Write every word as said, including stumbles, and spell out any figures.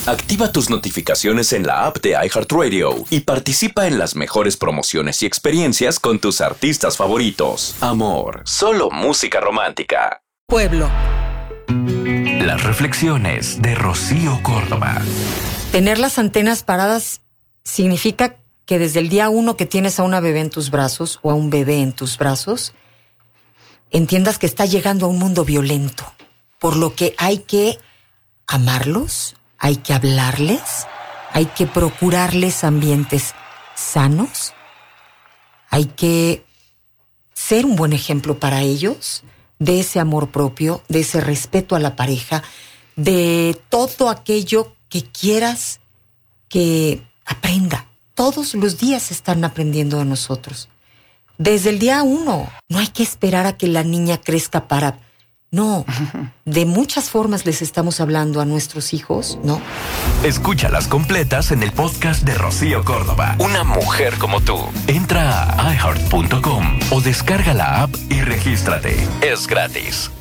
Activa tus notificaciones en la app de iHeartRadio y participa en las mejores promociones y experiencias con tus artistas favoritos. Amor, solo música romántica. Pueblo. Las reflexiones de Rocío Córdoba. Tener las antenas paradas significa que desde el día uno que tienes a una bebé en tus brazos o a un bebé en tus brazos, entiendas que está llegando a un mundo violento, por lo que hay que amarlos, hay que hablarles, hay que procurarles ambientes sanos, hay que ser un buen ejemplo para ellos de ese amor propio, de ese respeto a la pareja, de todo aquello que quieras que aprenda. Todos los días están aprendiendo de nosotros. Desde el día uno. No hay que esperar a que la niña crezca para... No, de muchas formas les estamos hablando a nuestros hijos, ¿no? Escúchalas completas en el podcast de Rocío Córdoba. Una mujer como tú. Entra a i heart punto com o descarga la app y regístrate. Es gratis.